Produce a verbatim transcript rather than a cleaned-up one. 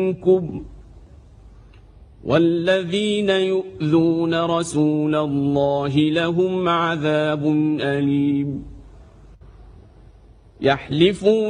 منكم والذين يؤذون رسول الله لهم عذاب أليم. يحلفون